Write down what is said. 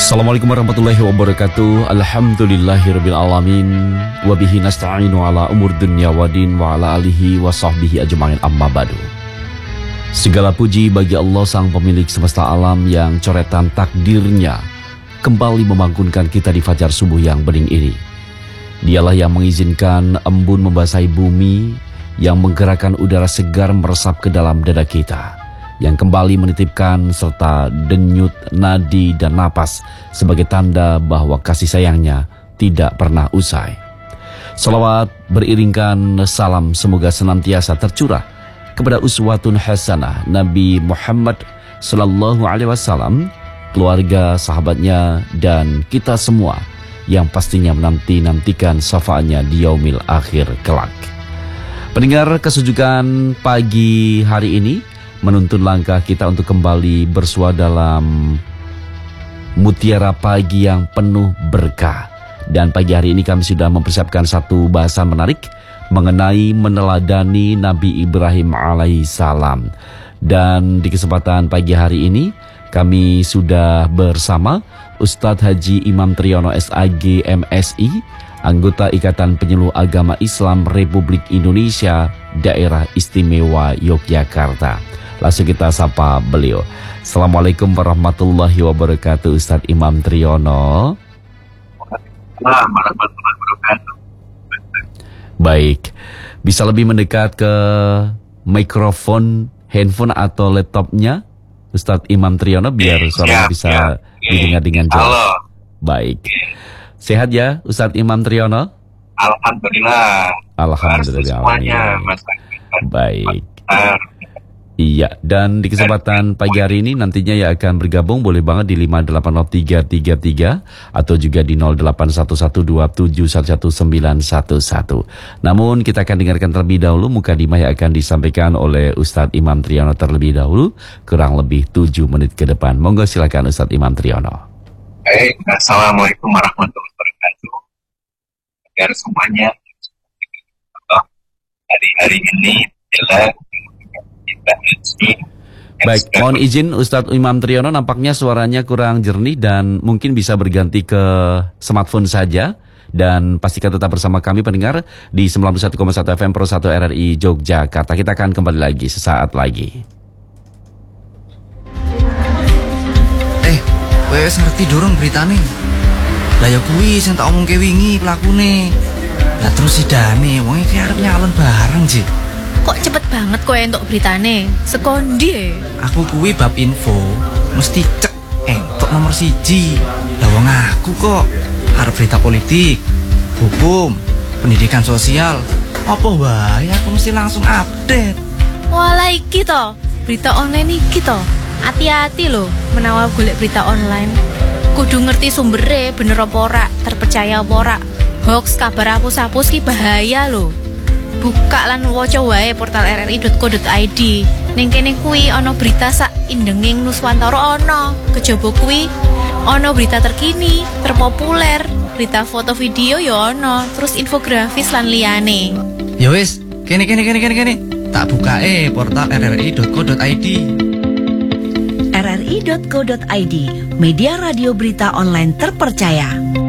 Assalamualaikum warahmatullahi wabarakatuh. Alhamdulillahirabbil alamin wa bihi nasta'inu ala umur dunya waddin wa ala alihi wa sahbihi ajma'in, amma ba'du. Segala puji bagi Allah sang pemilik semesta alam yang coretan takdirnya kembali membangunkan kita di fajar subuh yang bening ini. Dialah yang mengizinkan embun membasahi bumi, yang menggerakkan udara segar meresap ke dalam dada kita, yang kembali menitipkan serta denyut nadi dan napas sebagai tanda bahwa kasih sayangnya tidak pernah usai. Salawat beriringkan salam semoga senantiasa tercurah kepada uswatun hasanah Nabi Muhammad sallallahu alaihi wasallam, keluarga, sahabatnya, dan kita semua yang pastinya menanti-nantikan syafaatnya di yaumil akhir kelak. Pendengar, kesejukan pagi hari ini menuntun langkah kita untuk kembali bersua dalam mutiara pagi yang penuh berkah. Dan pagi hari ini kami sudah mempersiapkan satu bahasan menarik mengenai meneladani Nabi Ibrahim alaihissalam. Dan di kesempatan pagi hari ini kami sudah bersama Ustadz Haji Imam Triyono SAG MSI, anggota Ikatan Penyuluh Agama Islam Republik Indonesia Daerah Istimewa Yogyakarta. Langsung kita sapa beliau. Assalamualaikum warahmatullahi wabarakatuh, Ustadz Imam Triyono. Warahmatullahi wabarakatuh. Baik, bisa lebih mendekat ke mikrofon handphone atau laptopnya Ustadz Imam Triyono biar suaranya bisa didengar dengan jelas. Halo. Baik. Sehat ya Ustadz Imam Triyono? Alhamdulillah. Alhamdulillah. Semuanya, Mas. Baik. Iya, dan di kesempatan pagi hari ini nantinya ya akan bergabung boleh banget di 5803333 atau juga di 081127119111. Namun kita akan dengarkan terlebih dahulu mukadimah yang akan disampaikan oleh Ustadz Imam Triyono terlebih dahulu, kurang lebih 7 menit ke depan. Monggo silakan Ustadz Imam Triyono. Baik, Assalamualaikum warahmatullahi wabarakatuh. Agar semuanya hari ini adalah baik, mohon izin Ustadz Imam Triyono, nampaknya suaranya kurang jernih dan mungkin bisa berganti ke smartphone saja. Dan pastikan tetap bersama kami pendengar di 91,1 FM Pro 1 RRI Yogyakarta. Kita akan kembali lagi sesaat lagi. Wes ngerti dorong beritane. Lah ya kuwi sing tak omongke wingi pelakune. Lah terus sidane wong iki arep nyalon bareng sih. Kok cepet banget kowe entuk beritane? Sekondi. Aku kuwi bab info, mesti cek entuk nomor 1. Lah wong aku kok arep berita politik, hukum, pendidikan sosial, apa wae aku mesti langsung update. Walah iki to, berita online iki to. Hati-hati lho menawa golek berita online. Kudu ngerti sumbere bener apa ora, terpercaya apa ora. Hoax kabar hapus-hapus ki bahaya lho. Buka lan waca wae portal rri.co.id. Ning kene kuwi ana berita sak indenging Nuswantara ana. Kejaba kuwi ana berita terkini, terpopuler, berita foto video ya ana, terus infografis lan liyane. Ya wis, kene. Tak bukae portal rri.co.id. rri.co.id, media radio berita online terpercaya.